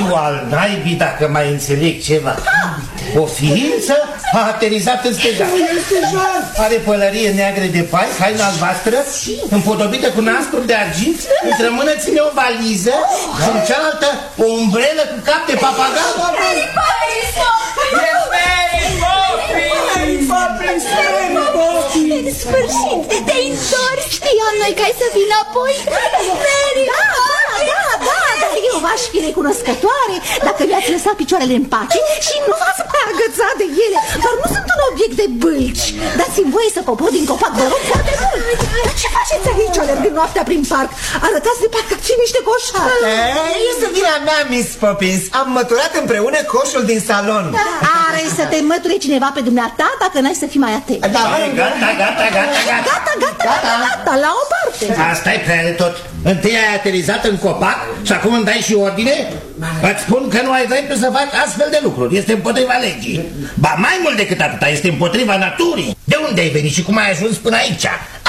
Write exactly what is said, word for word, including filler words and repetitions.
fiu al naibii, dacă mai înțeleg ceva. O ființă a aterizat în stejar. Are pălărie neagră de pai, haină albastră, împodobită cu nasturi de argint. Într-o mână ține o valiză și în cealaltă o umbrelă cu cap de papagal. Mary Poppins! Mary Poppins! Mary Poppins! În sfârșit, te-ai întors! Știam noi că ai să vii înapoi. Mary Poppins! Da, da, da, dar eu v-aș fi recunoscătoare dacă mi-ați lăsat picioarele în pace și nu v-ați mai agățat de ele. Dar nu sunt un obiect de bâlci. Dați-mi voie să cobor din copac, vă rog foarte mult. Dar ce faceți aici, alergând noaptea prin parc? Arătați de parcă ați fi niște coșate. Este vina mea, Miss Poppins. Am măturat împreună coșul din salon. Are să te măture cineva pe dumneata dacă n-ai să fii mai atent. Da, gata, gata, gata, gata. Gata, gata, gata, gata, la o parte. Asta-i prea de tot. Întâi ai aterizat în copac și acum îmi dai și ordine? Îți spun că nu ai dreptul să faci astfel de lucruri. Este împotriva legii. Ba mai mult decât atâta, este împotriva naturii. De unde ai venit și cum ai ajuns până aici?